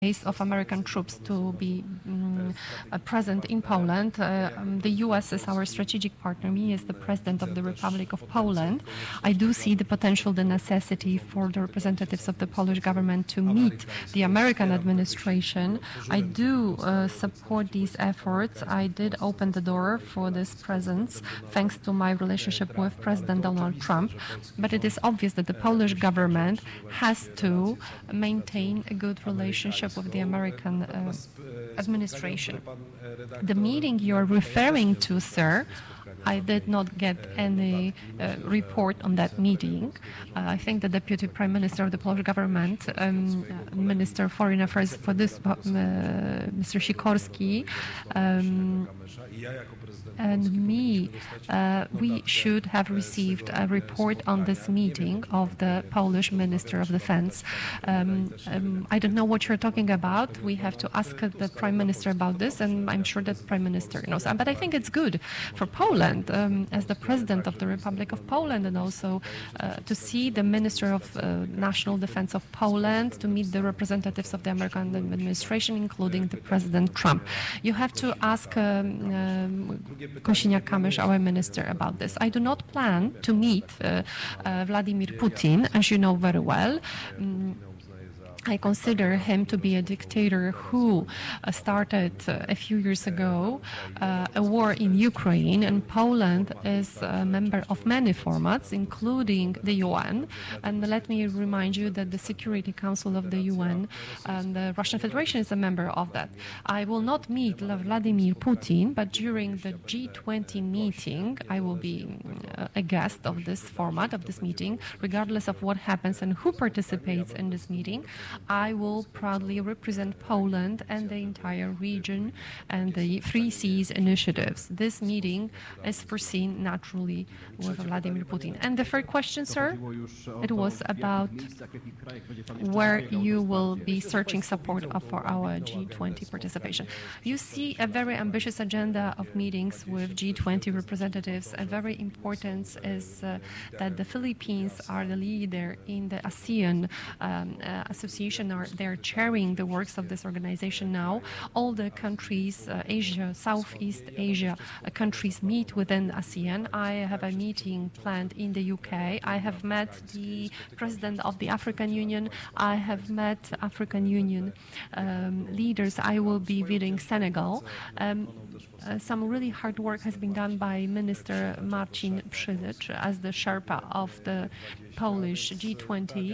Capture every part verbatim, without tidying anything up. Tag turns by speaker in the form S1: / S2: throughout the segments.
S1: of American troops to be um, uh, present in Poland. Uh, um, the U S is our strategic partner. Me as the President of the Republic of Poland, I do see the potential, the necessity for the representatives of the Polish government to meet the American administration. I do uh, support these efforts. I did open the door for this presence thanks to my relationship with President Donald Trump. But it is obvious that the Polish government has to maintain a good relationship with the American uh, administration. The meeting you're referring to, sir, I did not get any uh, report on that meeting. Uh, I think the Deputy Prime Minister of the Polish government, um, uh, Minister of Foreign Affairs for this, uh, Mister Sikorski, um, and me, uh, we should have received a report on this meeting of the Polish Minister of Defense. Um, um, I don't know what you're talking about. We have to ask the Prime Minister about this, and I'm sure that Prime Minister knows. But I think it's good for Poland, um, as the President of the Republic of Poland, and also uh, to see the Minister of uh, National Defense of Poland, to meet the representatives of the American administration, including the President Trump. You have to ask um, um, Kosiniak-Kamysz, our minister, about this. I do not plan to meet uh, uh, Vladimir Putin, as you know very well. Um, I consider him to be a dictator who uh, started uh, a few years ago uh, a war in Ukraine, and Poland is a member of many formats, including the U N. And let me remind you that the Security Council of the U N and the Russian Federation is a member of that. I will not meet Vladimir Putin, but during the G twenty meeting, I will be uh, a guest of this format, of this meeting, regardless of what happens and who participates in this meeting. I will proudly represent Poland and the entire region and the Three Seas initiatives. This meeting is foreseen naturally with Vladimir Putin. And the third question, sir, it was about where you will be searching support for our G twenty participation. You see a very ambitious agenda of meetings with G twenty representatives. A very important is uh, that the Philippines are the leader in the ASEAN um, uh, association. Are they're chairing the works of this organization now. All the countries, uh, Asia, Southeast Asia uh, countries meet within ASEAN. I have a meeting planned in the U K. I have met the president of the African Union. I have met African Union um, leaders. I will be visiting Senegal. Um, Uh, some really hard work has been done by Minister Marcin Przydacz as the Sherpa of the Polish G twenty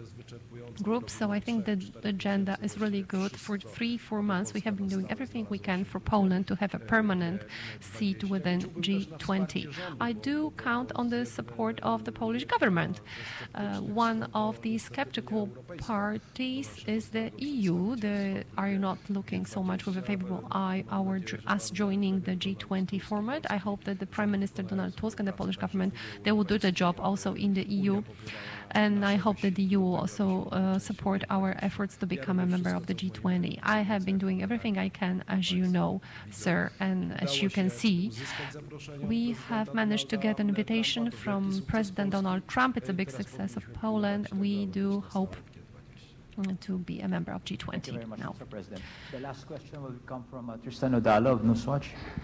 S1: group. So I think that the agenda is really good. For three, four months, we have been doing everything we can for Poland to have a permanent seat within G twenty. I do count on the support of the Polish government. Uh, one of the skeptical parties is the E U. They are not looking so much with a favorable eye our us joining the G twenty format. I hope that the Prime Minister Donald Tusk and the Polish government, they will do the job also in the E U. And I hope that the E U will also uh, support our efforts to become a member of the G twenty. I have been doing everything I can, as you know, sir, and as you can see, we have managed to get an invitation from President Donald Trump. It's a big success of Poland. We do hope to be a member of G twenty
S2: Thank you very much,
S1: now.
S2: Mister President. The last question will come from uh, Tristan Odalo of Newswatch.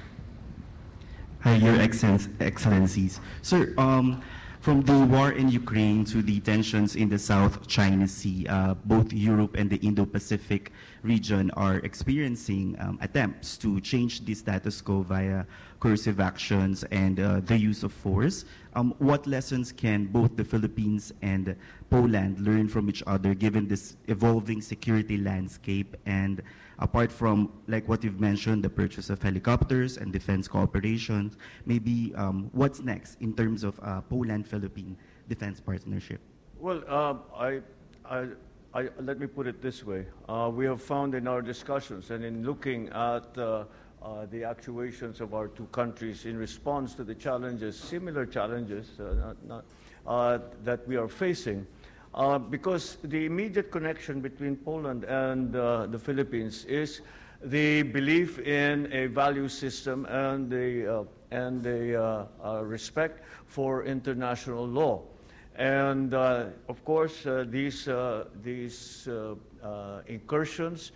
S3: Hi, Your Excellencies. Sir, um, from the war in Ukraine to the tensions in the South China Sea, uh, both Europe and the Indo-Pacific region are experiencing um, attempts to change the status quo via coercive actions and uh, the use of force. Um, what lessons can both the Philippines and Poland learn from each other given this evolving security landscape? And apart from, like what you've mentioned, the purchase of helicopters and defense cooperation, maybe um, what's next in terms of uh, Poland-Philippine defense partnership?
S4: Well, uh, I, I, I, let me put it this way. Uh, we have found in our discussions and in looking at uh, Uh, the actuations of our two countries in response to the challenges, similar challenges uh, not, not, uh, that we are facing. Uh, because the immediate connection between Poland and uh, the Philippines is the belief in a value system and the, uh, and the uh, uh, respect for international law. And uh, of course, uh, these, uh, these uh, uh, incursions